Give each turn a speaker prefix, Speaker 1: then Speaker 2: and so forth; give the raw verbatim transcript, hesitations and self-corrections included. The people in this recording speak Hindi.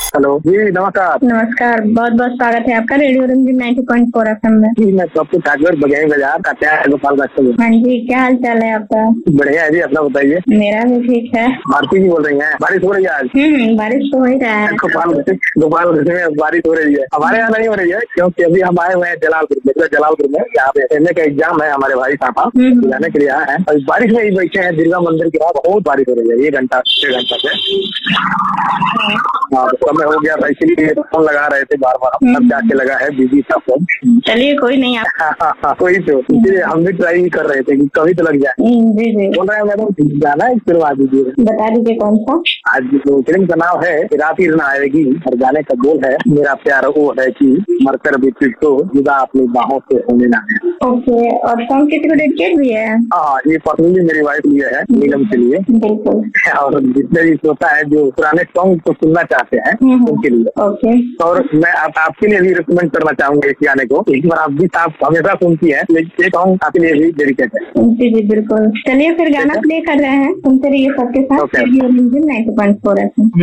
Speaker 1: हेलो जी, नमस्कार।
Speaker 2: नमस्कार, बहुत बहुत स्वागत है आपका radio रंजीन ninety point four FM में।
Speaker 1: जी, मैं सबको ठाकुर बघेल बाजार का क्या गोपालगंज से हूँ।
Speaker 2: हाँ जी, क्या हाल चाल है आपका?
Speaker 1: बढ़िया है जी, अपना बताइए।
Speaker 2: मेरा भी ठीक है।
Speaker 1: भारती जी बोल रही हैं? बारिश हो रही है आज?
Speaker 2: हम्म बारिश तो हो ही रहा है।
Speaker 1: गोपालगंज गोपालगंज में बारिश हो रही है। हमारे यहाँ नहीं हो रही है क्योंकि अभी हम आए हुए हैं जलालपुर में। जलालपुर में यहाँ पे एम ए का एग्जाम है, हमारे भाई साहब जाने के लिए आए हैं। और बारिश में ही बैठे हैं दुर्गा मंदिर के पास। बहुत बारिश हो रही है, एक घंटा छह घंटा से। हाँ, समय हो गया था इसलिए फोन लगा रहे थे बार बार। अब जाके लगा है बिजी था फोन।
Speaker 2: चलिए कोई नहीं आप।
Speaker 1: हाँ, हाँ, हाँ, वही तो, इसलिए हम भी ट्राई कर रहे थे कि कभी तो लग जाए।
Speaker 2: जी जी
Speaker 1: बोल रहे हैं मैडम गाना है, फिल्म दीजिए।
Speaker 2: बता दीजिए कौन सा।
Speaker 1: आज जो फिल्म का नाम है रात ही ना आएगी और गाने का बोल है मेरा प्यार वो है कि मरकर भी तुझको जुदा अपनी बाहों से होने ना है।
Speaker 2: ओके, और सॉन्ग किसी को डेडिकेट भी है?
Speaker 1: हाँ, ये पर्सनली मेरी वाइफ लिए है, नीलम के लिए।
Speaker 2: बिल्कुल।
Speaker 1: और जितने भी श्रोता है जो पुराने सॉन्ग को सुनना चाहते हैं उनके लिए।
Speaker 2: ओके।
Speaker 1: और मैं आप, आपके लिए भी रिकमेंड करना चाहूंगा इस गाने को। एक बार आप भी आप हमेशा सुनती है, लेकिन ये सॉन्ग आपके लिए भी डेडिकेट है।
Speaker 2: जी जी बिल्कुल। चलिए फिर गाना प्ले कर रहे हैं, सुनते रहिए सबके साथ radio रंजीन ninety point four FM.